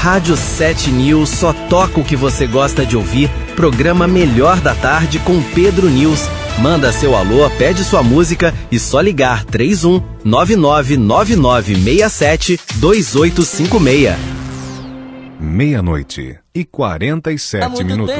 Rádio 7 News só toca o que você gosta de ouvir. Programa Melhor da Tarde com Pedro News. Manda seu alô, pede sua música e só ligar 319999672856. 00:47.